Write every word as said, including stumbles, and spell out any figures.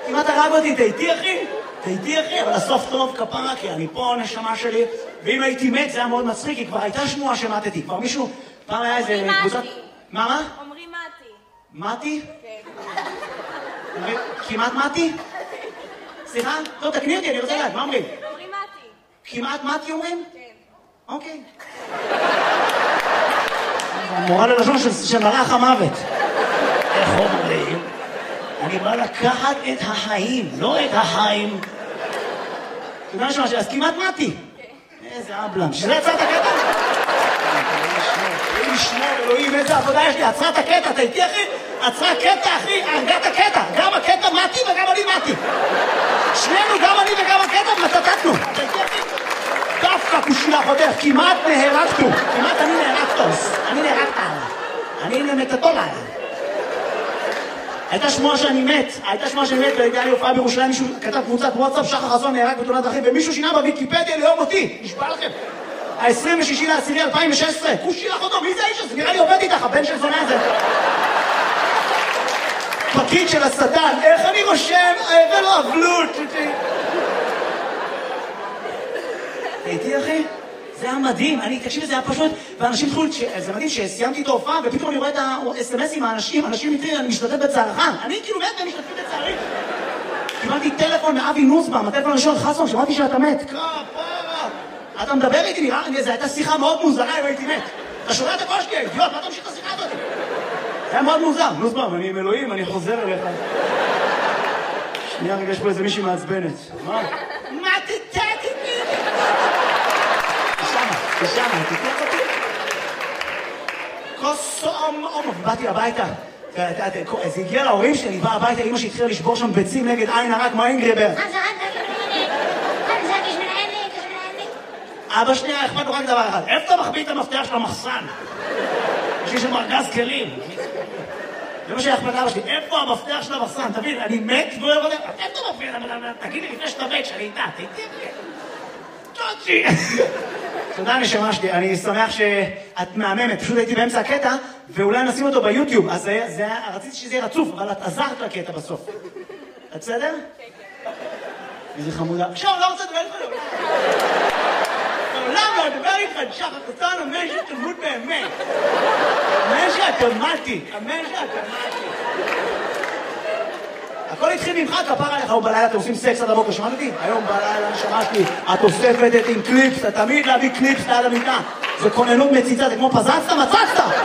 כמעט הרג אותי, אתה איתי אחי? אתה איתי אחי, אבל הסוף טוב כפרה, כי אני פה נשמה שלי, ואם הייתי מת זה היה מאוד מצחיק, כי כבר הייתה שמועה שמתתי, כבר מישהו, פעם היה איזה קבוצת... מה מה? אומרים מתי. מתי? כן. כמעט מתי? סליחה? טוב, תקני אותי, אני רוצה לדעת, מה אומרים? אומרים מתי. כמעט מתי אומרים? כן. אוקיי. מורה ללשון של מלאך המוות. איך אומרים? אני בא לקחת את החיים, לא את החיים. אתה יודע משהו, אז כמעט מתי. איזה אבלם, שזה יצא את הקטע? אלוהים ישמור, אלוהים, איזה עבודה יש לי, עצרה את הקטע, אתה איתי אחי? עצרה קטע אחי, הרגה את הקטע, גם הקטע מתי וגם אני מתי. שנינו, גם אני וגם הקטע, מתתתנו. אתה איתי אחי? דווקא כושילה חותך, כמעט נהרגתו, כמעט אני נהרגתוס, אני נהרגת עליו, אני נמתתו עליו. הייתה שמועה שאני מת, הייתה שמועה שאני מת, והייתה לי הופעה בירושלים, מישהו כתב קבוצת וואטסאפ, שחר חסון נהרג בתאונת דרכים, ומישהו שינה בוויקיפדיה ליום אותי, נשבע לכם. ה-עשרים ושישי לעשירי אלפיים ושש עשרה, כושילה חותו, מי זה האיש הזה? נראה לי עובד איתך, הבן של זונה הזה. פקיד של השטן, איך אני רושם, ולא אבלות. הייתי אחי? זה היה מדהים, אני, תקשיב, זה היה פשוט, ואנשים התחילו, זה מדהים שסיימתי את ההופעה, ופתאום אני רואה את ה-אס אם אס עם האנשים, אנשים מתחילים, אני משתתף בצערך, אני כאילו מת והם משתתפים בצערי. קיבלתי טלפון מאבי נוסבאום, הטלפון הראשון, חסון, שמעתי שאתה מת. כפרה. אתה מדבר איתי, נראה, זו הייתה שיחה מאוד מוזרה אם הייתי מת. אתה שומע את הקול שלי, אידיוט, מה אתה ממשיך את השיחה הזאת? זה היה מאוד מוזר. נוסבאום, אני עם אלוהים, אני חוזר אליך. שנייה רגע, יש פה איזה מישהי מעצבנת. מה? מה תתתי? תשמע, תתלך אותי. כוס אום אום, באתי הביתה. זה הגיע להורים שלי, בא הביתה, אמא שהתחילה לשבור שם ביצים נגד עין הרק, מה אינגריבר? אבא שנייה, אכפת לו רק דבר אחד. איפה אתה מחביא את המפתח של המחסן? יש לי שם ארגז כלים. זה מה שאכפת לאבא שלי. איפה המפתח של המחסן? תבין, אני מת ולא יודע. איפה אתה מפתח? תגיד לי לפני שאתה מת, שאני איתה. תגיד לי. צ'וצ'י. תודה נשמה שלי, אני שמח שאת מהממת, פשוט הייתי באמצע הקטע, ואולי נשים אותו ביוטיוב, אז רציתי שזה יהיה רצוף, אבל את עזרת לקטע בסוף. את בסדר? איזה חמודה. עכשיו, לא רוצה לדבר איתך לעולם. לעולם לא לדבר איתך, שחר חסון, אמן שתלמוד באמת. אמן שאת אמרתי, אמן שאת אמרתי. הכל התחיל ממך, כפר עליך, היום בלילה אתם עושים סקס עד הבוקר, שמעת אותי? היום בלילה שמעתי, את אוספת את עם קליפס, אתה תמיד להביא קליפס ליד המיטה. זה כוננות מציצה, זה כמו פזצת, מצצת!